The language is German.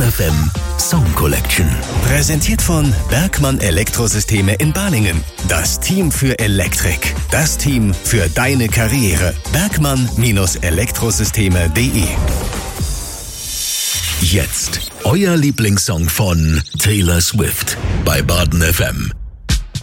FM Song Collection. Präsentiert von Bergmann Elektrosysteme in Balingen. Das Team für Elektrik. Das Team für deine Karriere. Bergmann-Elektrosysteme.de. Jetzt euer Lieblingssong von Taylor Swift bei Baden FM.